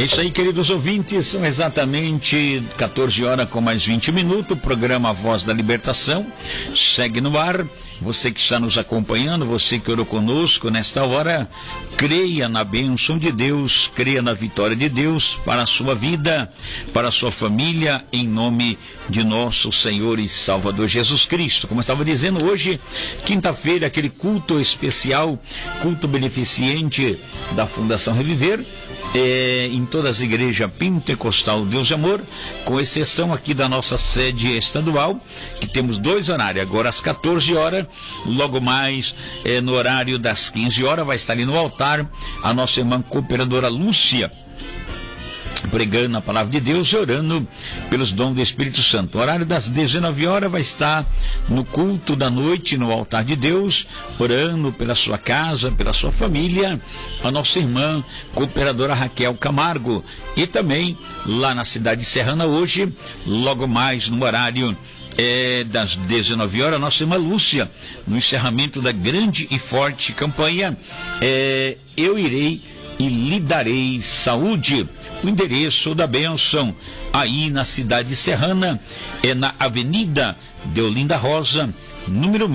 É isso aí, queridos ouvintes, são exatamente 14 horas com mais 20 minutos, o programa Voz da Libertação segue no ar. Você que está nos acompanhando, você que orou conosco nesta hora, creia na bênção de Deus, creia na vitória de Deus para a sua vida, para a sua família, em nome de nosso Senhor e Salvador Jesus Cristo. Como eu estava dizendo, hoje, quinta-feira, aquele culto especial, culto beneficente da Fundação Reviver, em todas as igrejas pentecostal Deus de Amor, com exceção aqui da nossa sede estadual, que temos dois horários, agora às 14 horas, logo mais no horário das 15 horas, vai estar ali no altar a nossa irmã cooperadora Lúcia, pregando a palavra de Deus e orando pelos dons do Espírito Santo. O horário das 19 horas vai estar no culto da noite, no altar de Deus, orando pela sua casa, pela sua família, a nossa irmã cooperadora Raquel Camargo. E também lá na cidade de Serrana hoje, logo mais no horário das 19 horas, a nossa irmã Lúcia, no encerramento da grande e forte campanha Eu Irei e Lhe Darei Saúde. O endereço da bênção aí na cidade de Serrana é na Avenida Deolinda Rosa, número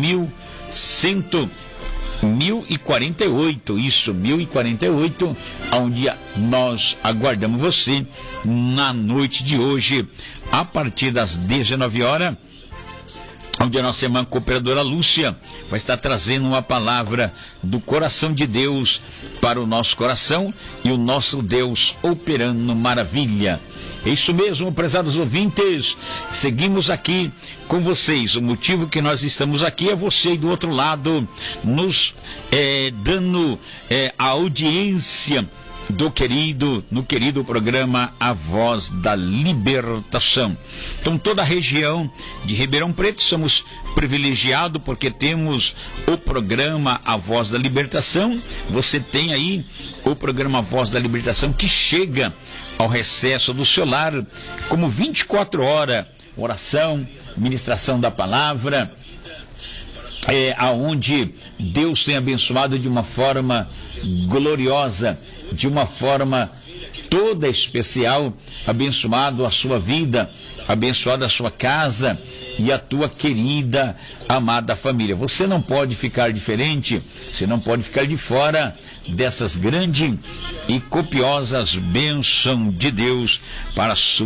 1048, isso, 1048, onde nós aguardamos você na noite de hoje, a partir das 19 horas, onde a nossa irmã cooperadora Lúcia vai estar trazendo uma palavra do coração de Deus para o nosso coração e o nosso Deus operando maravilha. É isso mesmo, prezados ouvintes, seguimos aqui com vocês. O motivo que nós estamos aqui é você do outro lado nos dando a audiência no querido programa A Voz da Libertação. Então, toda a região de Ribeirão Preto somos privilegiados porque temos o programa A Voz da Libertação. Você tem aí o programa A Voz da Libertação que chega ao recesso do seu lar como 24 horas, oração, ministração da palavra, aonde Deus tem abençoado de uma forma gloriosa, de uma forma toda especial, abençoado a sua vida, abençoado a sua casa e a tua querida, amada família. Você não pode ficar diferente, você não pode ficar de fora dessas grandes e copiosas bênçãos de Deus para a sua